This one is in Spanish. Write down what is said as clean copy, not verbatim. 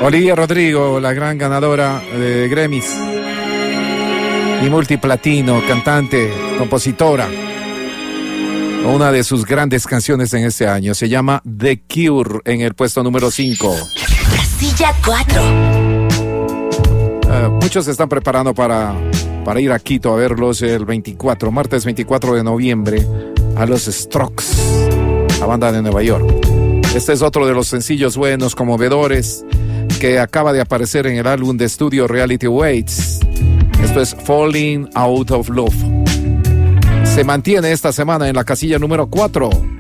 Olivia Rodrigo, la gran ganadora de Grammys y multiplatino, cantante, compositora. Una de sus grandes canciones en este año se llama The Cure, en el puesto número 5. Casilla 4. Muchos se están preparando para ir a Quito a verlos el martes 24 de noviembre, a los Strokes, la banda de Nueva York. Este es otro de los sencillos buenos, conmovedores, que acaba de aparecer en el álbum de estudio Reality Waits. Esto es Falling Out of Love. Se mantiene esta semana en la casilla número 4.